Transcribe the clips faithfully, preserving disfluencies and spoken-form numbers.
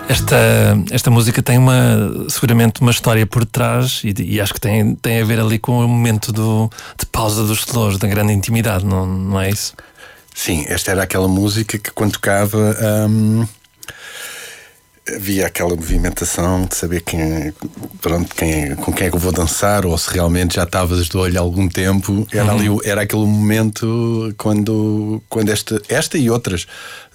Esta, esta música tem uma, seguramente uma história por trás e, e acho que tem, tem a ver ali com o momento do, de pausa dos slows, da grande intimidade, não, não é isso? Sim, esta era aquela música que quando tocava hum, havia aquela movimentação de saber quem, pronto, quem, com quem é que eu vou dançar, ou se realmente já estavas de olho há algum tempo. Era, uhum. ali, era aquele momento quando, quando esta, esta e outras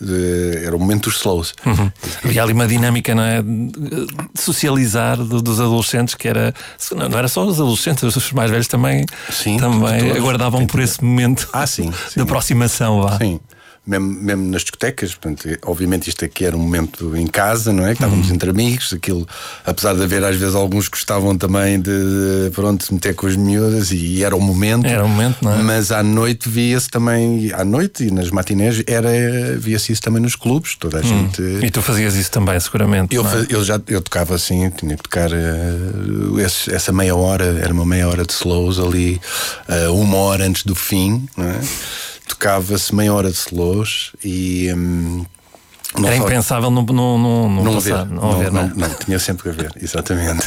de, era o momento dos slows. Uhum. Havia ali uma dinâmica, não é? De socializar do, dos adolescentes, que era, não, não era só os adolescentes, os mais velhos também, sim, também todos, aguardavam tem por que... esse momento ah, sim, sim. de aproximação lá. Sim. Mesmo, mesmo nas discotecas, portanto, obviamente isto aqui era um momento em casa, não é? Que estávamos uhum. entre amigos, aquilo, apesar de haver às vezes alguns que gostavam também de, pronto, se meter com as miúdas, e era o momento. Era o momento, não é? Mas à noite via-se também, à noite e nas matinés, era, via-se isso também nos clubes, toda a uhum. gente. E tu fazias isso também, seguramente. Eu, não é? eu já eu tocava assim, tinha que tocar uh, esse, essa meia hora, era uma meia hora de slows ali, uh, uma hora antes do fim, não é? Tocava-se meia hora de slows e hum, era só... impensável não, não, não, não, não passar, haver, não, não, haver, não, não, não, tinha sempre que haver, exatamente.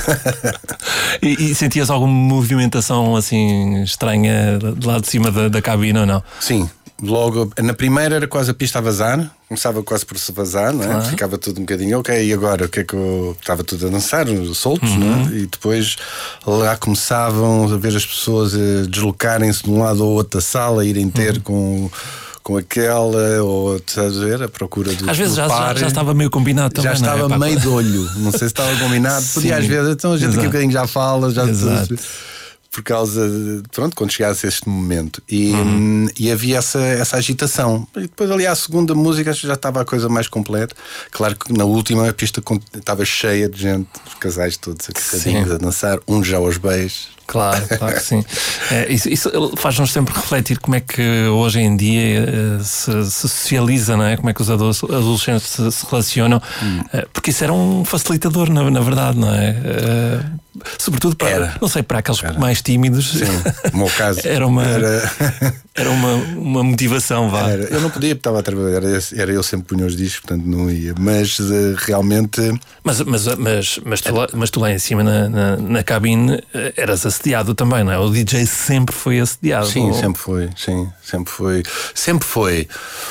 e, e sentias alguma movimentação assim estranha de lá de cima da, da cabine ou não? Sim, logo na primeira era quase a pista a vazar, começava quase por se vazar, não é? Ah. Ficava tudo um bocadinho, ok, e agora o que é que eu estava tudo a dançar, soltos, uhum. não é? E depois lá começavam a ver as pessoas a deslocarem-se de um lado ou outro da sala, a irem ter uhum. com, com aquela, ou estás a ver, a procura do. Às vezes do já, já, já estava meio combinado também. Já estava não é? meio de olho, não sei se estava combinado, podia às vezes, então a gente aqui um bocadinho já fala, já tudo, por causa de, pronto, quando chegasse a este momento e, uhum. e havia essa, essa agitação. E depois ali à segunda música já estava a coisa mais completa. Claro que na última a pista estava cheia de gente, os casais todos agarradinhos a dançar, uns já aos beijos. Claro, claro que sim. É, isso isso faz-nos sempre refletir como é que hoje em dia uh, se, se socializa, não é? Como é que os adolescentes se, se relacionam, hum. uh, porque isso era um facilitador, na, na verdade, não é? Uh, sobretudo para, era. não sei, para aqueles era. mais tímidos. Sim, no meu caso. Era uma, era... era uma, uma motivação, vá. Era. Eu não podia, porque estava a trabalhar, era, era eu sempre punha os discos, portanto não ia. Mas uh, realmente. Mas, mas, mas, mas, tu, lá, mas tu lá em cima na, na, na cabine eras assediado também, não é? O D J sempre foi assediado. Sim, ou... sempre foi, sim, sempre foi. Sempre foi.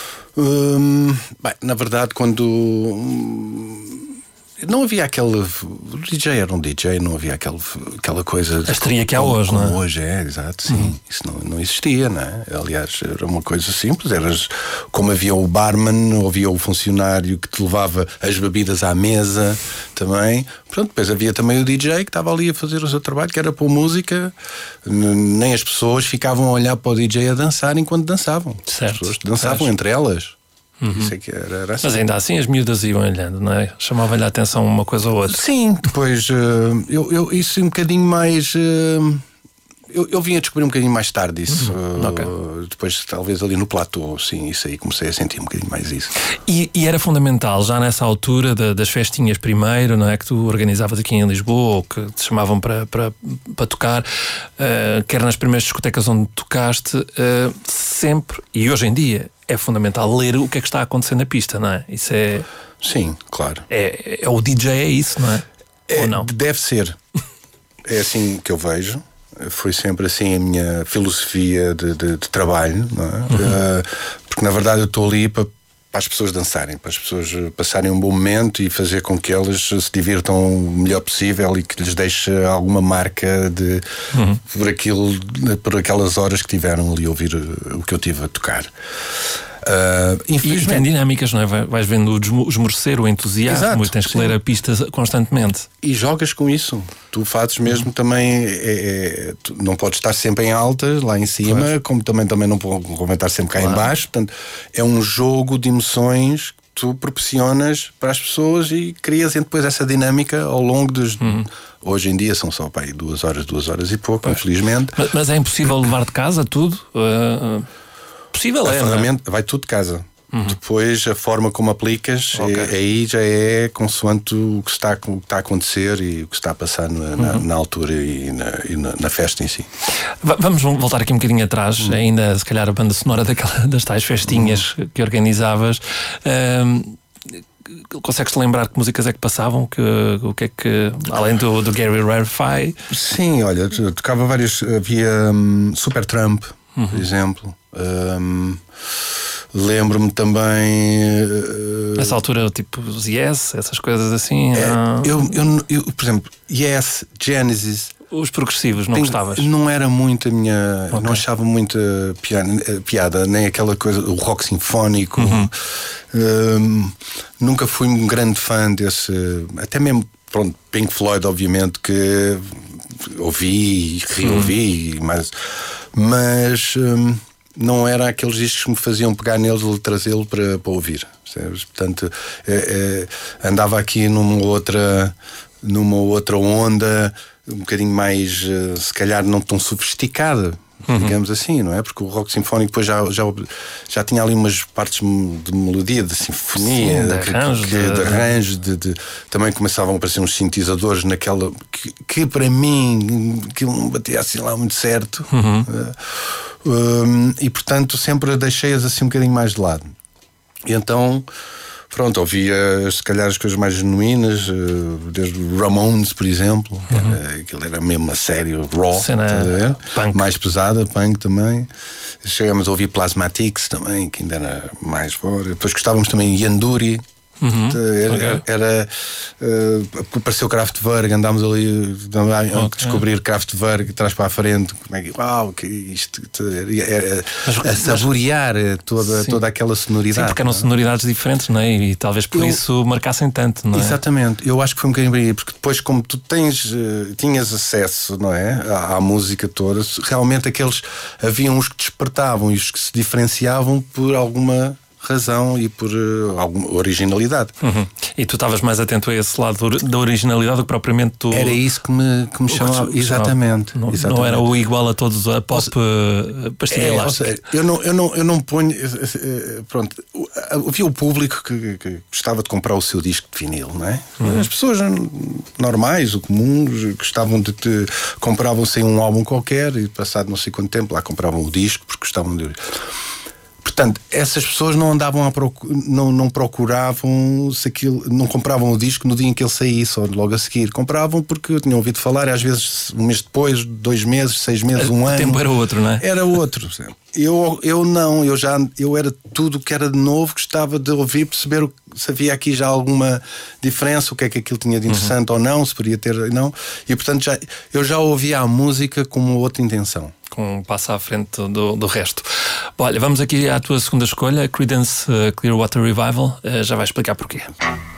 Hum, bem, na verdade, quando. Hum, não havia aquele. O D J era um D J, não havia aquele, aquela coisa. A estria que há como, hoje, como não é? Hoje é, exato, sim. Uhum. Isso não, não existia, não é? Aliás, era uma coisa simples. Eras, como havia o barman, havia o funcionário que te levava as bebidas à mesa também. Pronto, depois havia também o D J que estava ali a fazer o seu trabalho, que era pôr música. Nem as pessoas ficavam a olhar para o D J a dançar enquanto dançavam. Certo. As pessoas dançavam certo. entre elas. Uhum. Isso é que era, era assim. Mas ainda assim as miúdas iam olhando, não é? Chamava-lhe a atenção uma coisa ou outra. Sim, depois uh, eu, eu, isso um bocadinho mais uh, eu, eu vim a descobrir um bocadinho mais tarde isso. Uhum. uh, okay. Depois talvez ali no platô, sim, isso aí comecei a sentir um bocadinho mais isso. E, e era fundamental já nessa altura da, das festinhas primeiro, não é? Que tu organizavas aqui em Lisboa, ou que te chamavam para, para, para tocar, uh, quer nas primeiras discotecas onde tocaste, uh, sempre, e hoje em dia é fundamental ler o que é que está a acontecer na pista, não é? Isso é... Sim, claro. É, é, o D J é isso, não é? é Ou não? Deve ser. É assim que eu vejo. Foi sempre assim a minha filosofia de, de, de trabalho, não é? Uhum. Uh, porque na verdade eu estou ali para, para as pessoas dançarem, para as pessoas passarem um bom momento e fazer com que elas se divirtam o melhor possível e que lhes deixe alguma marca de, uhum. por, aquilo, por aquelas horas que tiveram ali a ouvir o que eu tive a tocar. Uh, e tem dinâmicas, não é? Vais vendo o esmorecer, o entusiasmo. Exato, e tens que ler a pista constantemente. E jogas com isso. Tu fazes mesmo uhum. também. É, é, tu não podes estar sempre em alta, lá em cima, claro. como também, também não podes estar sempre cá claro. em baixo. Portanto, é um jogo de emoções que tu proporcionas para as pessoas e crias depois essa dinâmica ao longo dos. Uhum. Hoje em dia são só pá, duas horas, duas horas e pouco, pois. infelizmente. Mas, mas é impossível levar de casa tudo? Uh... Possível, a é, ferramenta vai tudo de casa. Uhum. Depois a forma como aplicas, okay. é, aí já é consoante o que está, o que está a acontecer e o que está a passar na, uhum. na, na altura e, na, e na, na festa em si. V- vamos voltar aqui um bocadinho atrás, uhum. ainda se calhar a banda sonora daquela, das tais festinhas uhum. que organizavas. Um, consegues-te lembrar que músicas é que passavam? Que, o que é que, além do, do Gary Rarefy? Sim, olha, tocava várias. Havia um, Supertramp, uhum. por exemplo. Um, Lembro-me também. Uh, Nessa altura, tipo os Yes, essas coisas assim. É, não... eu, eu, eu, por exemplo, Yes, Genesis. Os progressivos, não tem, gostavas? Não era muito a minha. Okay. Não achava muita piada, piada, nem aquela coisa, o rock sinfónico. Uhum. Um, nunca fui um grande fã desse. Até mesmo, pronto, Pink Floyd, obviamente, que ouvi e reouvi, uhum. mas. mas um, não era aqueles discos que me faziam pegar neles e trazê-lo para, para ouvir. Sabes? Portanto, é, é, andava aqui numa outra, numa outra onda, um bocadinho mais, se calhar, não tão sofisticada, uhum. digamos assim, não é? Porque o rock sinfónico depois já, já, já tinha ali umas partes de melodia, de sinfonia, Sim, de arranjo, que, de, de, arranjo de, de, também começavam a aparecer uns sintetizadores naquela que, que para mim aquilo não batia assim lá muito certo. Uhum. Uh, um, e portanto sempre deixei-as assim um bocadinho mais de lado. E então pronto, ouvia se calhar as coisas mais genuínas, desde Ramones, por exemplo, uhum. era, aquilo era mesmo a sério, raw, tá mais pesada, punk também. Chegamos a ouvir Plasmatics também, que ainda era mais fora. Depois gostávamos também de Yanduri. Uhum. Era, okay. era uh, apareceu Kraftwerk, andámos ali a okay. descobrir Kraftwerk, trás para a frente, como é que, uau, que isto, era, mas, a saborear mas, toda, toda aquela sonoridade. Sim, porque eram não? sonoridades diferentes, não é? E talvez por eu, isso marcassem tanto, não é? Exatamente, eu acho que foi um bocadinho aí, porque depois, como tu tens, uh, tinhas acesso, não é? À, à música toda, realmente aqueles haviam os que despertavam e os que se diferenciavam por alguma razão e por uh, alguma originalidade. Uhum. E tu estavas mais atento a esse lado da originalidade do que propriamente tu... Era isso que me, que me chamava. Que, exatamente, não, exatamente. Não era o igual a todos, a pop uh, pastilha é, elástica. Seja, eu, não, eu, não, eu não ponho. Pronto, havia o público que, que gostava de comprar o seu disco de vinil, não é? Uhum. As pessoas normais, o comum, gostavam de te. Compravam sem um álbum qualquer e, passado não sei quanto tempo, lá compravam o disco porque gostavam de. Portanto, essas pessoas não andavam a procu- não, não procuravam se aquilo, não compravam o disco no dia em que ele saísse ou logo a seguir. Compravam porque tinham ouvido falar, e às vezes um mês depois, dois meses, seis meses, um o ano. O tempo era outro, não é? Era outro. Eu, eu não, eu já eu era tudo que era de novo, gostava de ouvir, perceber se havia aqui já alguma diferença, o que é que aquilo tinha de interessante uhum. ou não, se podia ter, não. E portanto já, eu já ouvia a música com uma outra intenção. Com um passo à frente do, do resto. Olha, vamos aqui à tua segunda escolha, Creedence uh, Clearwater Revival. Uh, já vais explicar porquê.